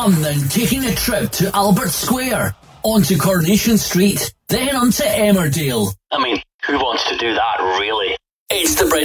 Come then, taking a trip to Albert Square, onto Coronation Street, then on to Emmerdale. I mean, who wants to do that, really? It's the Brendan